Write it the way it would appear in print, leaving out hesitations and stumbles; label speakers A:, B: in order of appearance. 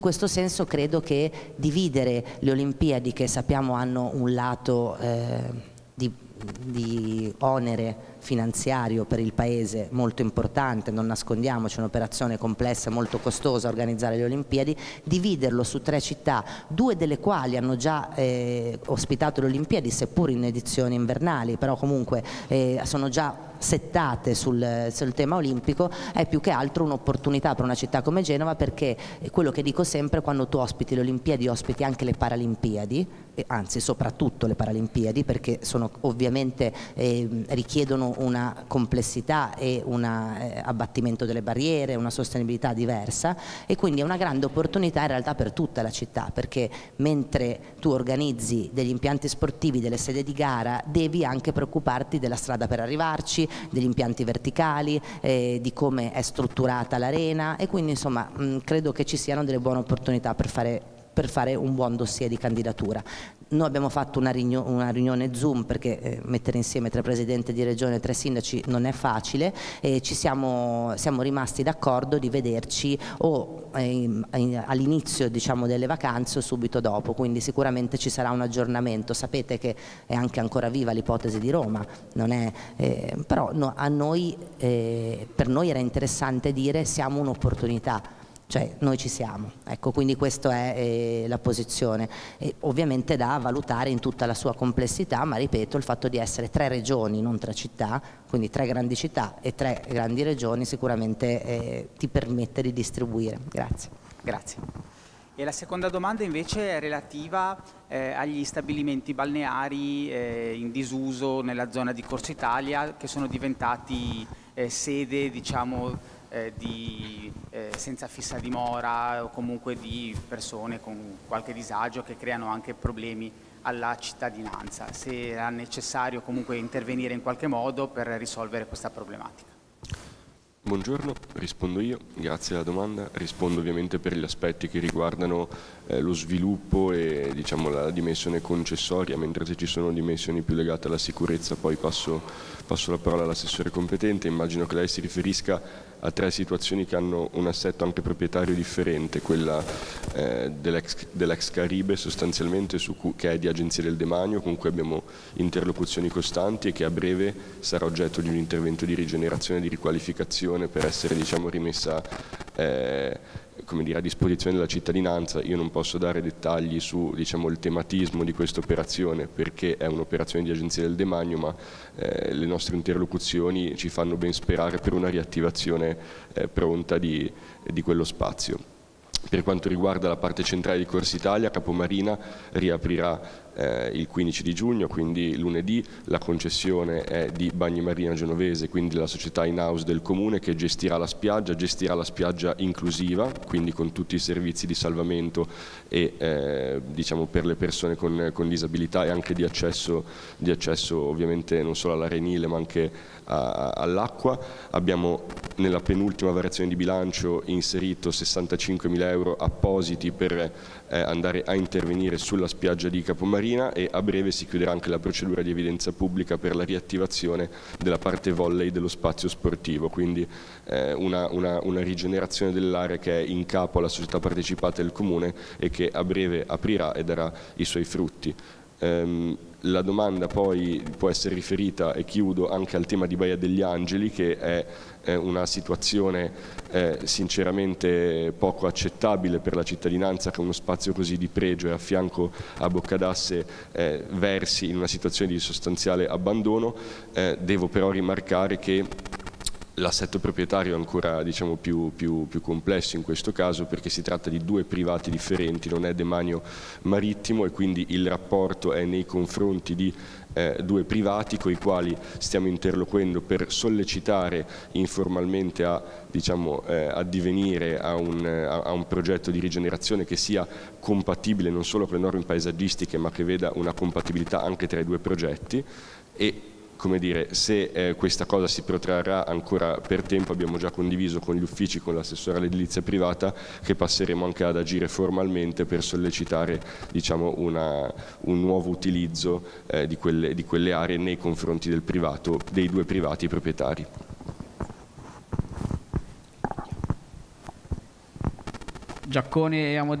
A: In questo senso credo che dividere le Olimpiadi, che sappiamo hanno un lato di onere finanziario per il Paese molto importante, non nascondiamoci, è un'operazione complessa e molto costosa organizzare le Olimpiadi, dividerlo su 3 città, 2 delle quali hanno già ospitato le Olimpiadi, seppur in edizioni invernali, però comunque sono già settate sul tema olimpico, è più che altro un'opportunità per una città come Genova, perché quello che dico sempre, quando tu ospiti le Olimpiadi ospiti anche le Paralimpiadi, anzi soprattutto le Paralimpiadi, perché sono ovviamente richiedono una complessità e un abbattimento delle barriere, una sostenibilità diversa, e quindi è una grande opportunità in realtà per tutta la città, perché mentre tu organizzi degli impianti sportivi, delle sede di gara, devi anche preoccuparti della strada per arrivarci, degli impianti verticali, di come è strutturata l'arena, e quindi insomma credo che ci siano delle buone opportunità per fare un buon dossier di candidatura. Noi abbiamo fatto una riunione Zoom, perché mettere insieme 3 presidenti di regione e 3 sindaci non è facile, e siamo rimasti d'accordo di vederci o all'inizio, diciamo, delle vacanze o subito dopo, quindi sicuramente ci sarà un aggiornamento. Sapete che è anche ancora viva l'ipotesi di Roma, non è, però no, per noi era interessante dire siamo un'opportunità. Cioè noi ci siamo, ecco, quindi questa è la posizione, ovviamente da valutare in tutta la sua complessità, ma ripeto, il fatto di essere 3 regioni, non 3 città, quindi 3 grandi città e 3 grandi regioni sicuramente ti permette di distribuire. Grazie.
B: Grazie. E la seconda domanda invece è relativa agli stabilimenti balneari in disuso nella zona di Corso Italia, che sono diventati sede, diciamo, senza fissa dimora, o comunque di persone con qualche disagio che creano anche problemi alla cittadinanza, se era necessario comunque intervenire in qualche modo per risolvere questa problematica.
C: Buongiorno, rispondo io, grazie alla domanda. Rispondo ovviamente per gli aspetti che riguardano lo sviluppo e, diciamo, la dimensione concessoria, mentre se ci sono dimensioni più legate alla sicurezza poi passo la parola all'assessore competente. Immagino che lei si riferisca a 3 situazioni che hanno un assetto anche proprietario differente, quella dell'ex Caribe sostanzialmente, che è di Agenzia del Demanio, con cui abbiamo interlocuzioni costanti e che a breve sarà oggetto di un intervento di rigenerazione e di riqualificazione per essere, diciamo, rimessa come dire, a disposizione della cittadinanza. Io non posso dare dettagli su, diciamo, il tematismo di questa operazione, perché è un'operazione di Agenzia del Demanio, ma le nostre interlocuzioni ci fanno ben sperare per una riattivazione pronta di quello spazio. Per quanto riguarda la parte centrale di Corso Italia, Capomarina riaprirà il 15 di giugno, quindi lunedì. La concessione è di Bagnimarina Genovese, quindi la società in house del comune, che gestirà la spiaggia inclusiva, quindi con tutti i servizi di salvamento e diciamo per le persone con disabilità, e anche di accesso ovviamente non solo all'arenile ma anche all'acqua. Abbiamo nella penultima variazione di bilancio inserito 65.000 euro appositi per andare a intervenire sulla spiaggia di Capomarina, e a breve si chiuderà anche la procedura di evidenza pubblica per la riattivazione della parte volley dello spazio sportivo, quindi una rigenerazione dell'area che è in capo alla società partecipata del comune e che a breve aprirà e darà i suoi frutti. La domanda poi può essere riferita, e chiudo, anche al tema di Baia degli Angeli, che è una situazione sinceramente poco accettabile per la cittadinanza, che uno spazio così di pregio e a fianco a Boccadasse versi in una situazione di sostanziale abbandono. Devo però rimarcare che l'assetto proprietario è ancora, diciamo, più complesso in questo caso, perché si tratta di 2 privati differenti, non è demanio marittimo, e quindi il rapporto è nei confronti di 2 privati con i quali stiamo interloquendo per sollecitare informalmente a addivenire a un progetto di rigenerazione che sia compatibile non solo con le norme paesaggistiche, ma che veda una compatibilità anche tra i 2 progetti. E come dire, se questa cosa si protrarrà ancora per tempo, abbiamo già condiviso con gli uffici, con l'assessore all'edilizia privata, che passeremo anche ad agire formalmente per sollecitare, diciamo, un nuovo utilizzo di quelle aree nei confronti dei 2 privati proprietari.
D: Giaccone e